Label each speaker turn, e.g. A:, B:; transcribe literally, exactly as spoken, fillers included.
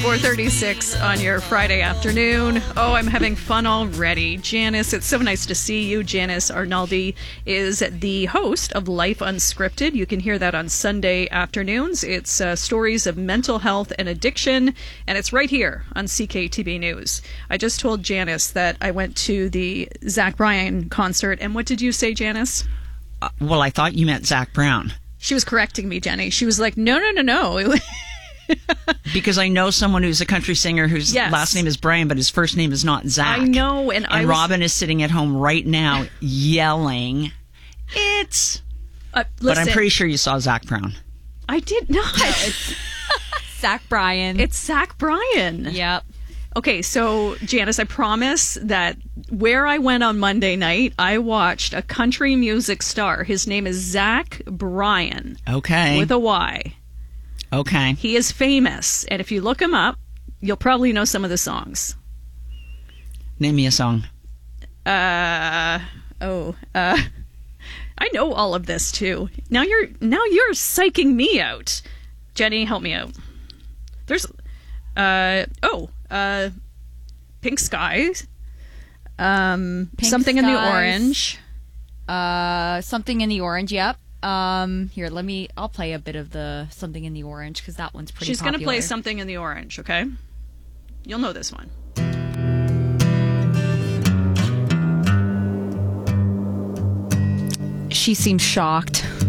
A: four thirty-six on your Friday afternoon. Oh, I'm having fun already. Janice, it's so nice to see you. Janice Arnaldi is the host of Life Unscripted. You can hear that on Sunday afternoons. It's uh, stories of mental health and addiction, and it's right here on C K T V News. I just told Janice that I went to the Zach Bryan concert, and what did you say, Janice?
B: Uh, well, I thought you meant Zach Brown.
A: She was correcting me, Jenny. She was like, no, no, no, no.
B: Because I know someone who's a country singer whose
A: yes.
B: last name is Brian, but his first name is not Zach.
A: I know. And,
B: and
A: I was...
B: Robin is sitting at home right now yelling, it's...
A: Uh,
B: but I'm pretty sure you saw Zach Brown.
A: I did not.
C: No, it's Zach Bryan.
A: It's Zach Bryan.
C: Yep.
A: Okay, so Janice, I promise that where I went on Monday night, I watched a country music star. His name is Zach Bryan.
B: Okay.
A: With a Y.
B: Okay.
A: He is famous, and if you look him up, you'll probably know some of the songs.
B: Name me a song.
A: Uh oh. Uh I know all of this too. Now you're now you're psyching me out. Jenny, help me out. There's uh oh, uh Pink Skies. Um
C: Pink
A: something in the
C: Skies.
A: Orange.
C: Uh something in the Orange, yep. Um, here, let me, I'll play a bit of the Something in the Orange, because that one's pretty
A: She's
C: popular.
A: going to play Something in the Orange, okay? You'll know this one.
C: She seems shocked.